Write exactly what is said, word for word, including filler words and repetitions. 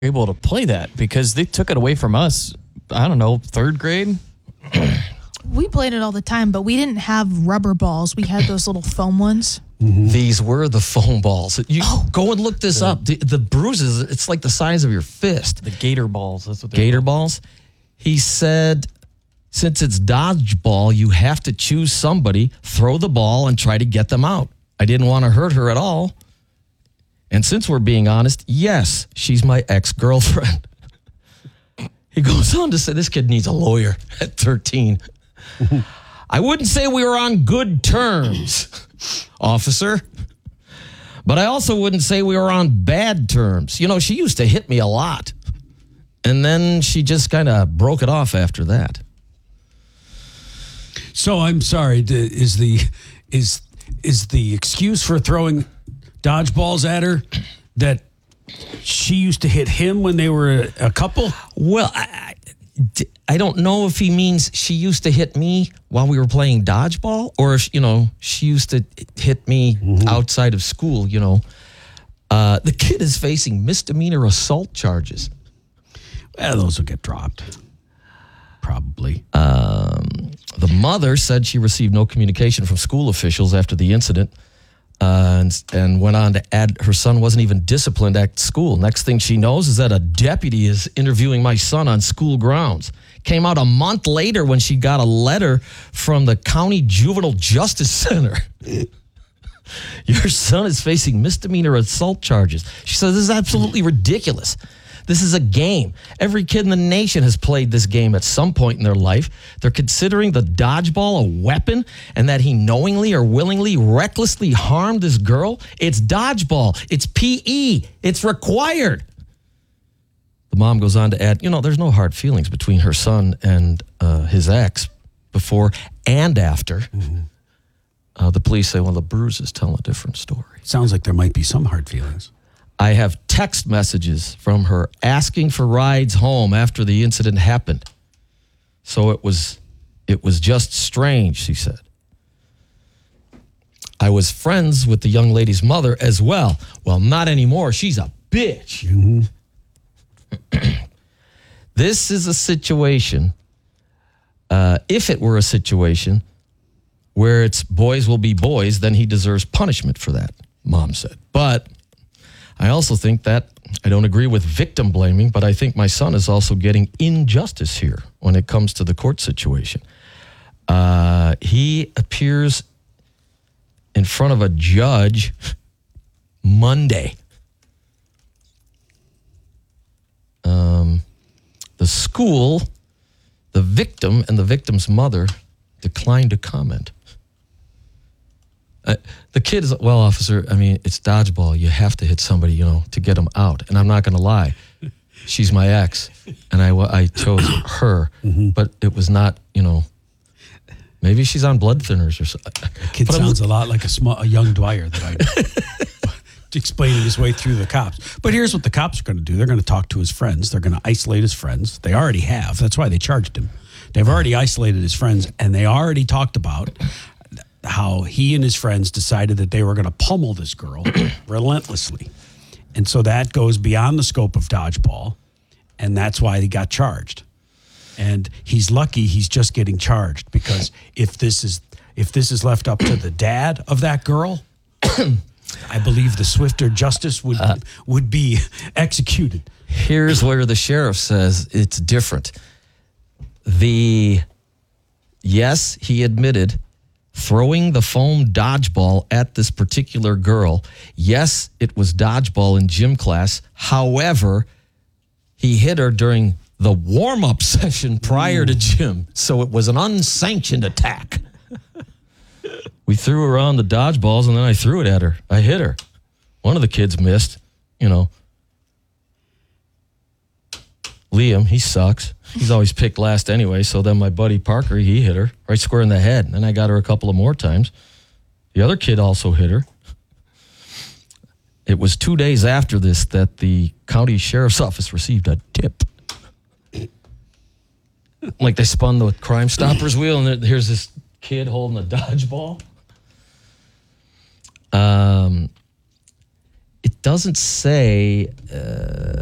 able to play that because they took it away from us, I don't know, third grade? We played it all the time, but we didn't have rubber balls. We had those little foam ones. Mm-hmm. These were the foam balls. You Oh. go and look this up. The, the bruises, it's like the size of your fist. The gator balls. That's what they Gator balls. He said, since it's dodgeball, you have to choose somebody, throw the ball, and try to get them out. I didn't want to hurt her at all. And since we're being honest, yes, she's my ex-girlfriend. He goes on to say this kid needs a lawyer at thirteen. I wouldn't say we were on good terms, officer. But I also wouldn't say we were on bad terms. You know, she used to hit me a lot. And then she just kind of broke it off after that. So I'm sorry. d- Is the is is the excuse for throwing dodgeballs at her that she used to hit him when they were a, a couple? Well, I, I- I don't know if he means she used to hit me while we were playing dodgeball or, if, you know, she used to hit me mm-hmm. outside of school, you know. Uh, the kid is facing misdemeanor assault charges. Well, those will get dropped. Probably. Um, the mother said she received no communication from school officials after the incident uh, and, and went on to add her son wasn't even disciplined at school. Next thing she knows is that a deputy is interviewing my son on school grounds. Came out a month later when she got a letter from the County Juvenile Justice Center. Your son is facing misdemeanor assault charges. She says, this is absolutely ridiculous. This is a game. Every kid in the nation has played this game at some point in their life. They're considering the dodgeball a weapon and that he knowingly or willingly, recklessly harmed this girl. It's dodgeball. It's P E. It's required. The mom goes on to add, you know, there's no hard feelings between her son and uh, his ex before and after. Mm-hmm. Uh, the police say, well, the bruises tell a different story. Sounds like there might be some hard feelings. I have text messages from her asking for rides home after the incident happened. So it was it was just strange, she said. I was friends with the young lady's mother as well. Well, not anymore. She's a bitch. Mm-hmm. This is a situation, uh, if it were a situation where it's boys will be boys, then he deserves punishment for that, Mom said. But I also think that I don't agree with victim blaming, but I think my son is also getting injustice here when it comes to the court situation. Uh, he appears in front of a judge Monday. Um, the school, the victim, and the victim's mother declined to comment. Uh, the kid is, well, officer, I mean, it's dodgeball. You have to hit somebody, you know, to get them out. And I'm not going to lie. She's my ex, and I, I chose her. Mm-hmm. But it was not, you know, maybe she's on blood thinners or something. The kid but sounds I'm, a lot like a, small, a young Dwyer that I know. Explaining his way through the cops. But here's what the cops are going to do. They're going to talk to his friends. They're going to isolate his friends. They already have. That's why they charged him. They've already isolated his friends, and they already talked about how he and his friends decided that they were going to pummel this girl relentlessly. And so that goes beyond the scope of dodgeball, and that's why he got charged. And he's lucky he's just getting charged, because if this is if this is left up to the dad of that girl, I believe the swifter justice would uh, would be executed. Here's where the sheriff says it's different. The yes, he admitted throwing the foam dodgeball at this particular girl. Yes, it was dodgeball in gym class. However, he hit her during the warm-up session prior Ooh. to gym, so it was an unsanctioned attack. We threw around the dodgeballs, and then I threw it at her. I hit her. One of the kids missed, you know. Liam, he sucks. He's always picked last anyway, so then my buddy Parker, he hit her right square in the head, and then I got her a couple of more times. The other kid also hit her. It was two days after this that the county sheriff's office received a tip. Like they spun the Crime Stoppers wheel, and here's this kid holding a dodgeball. Um, it doesn't say... Uh,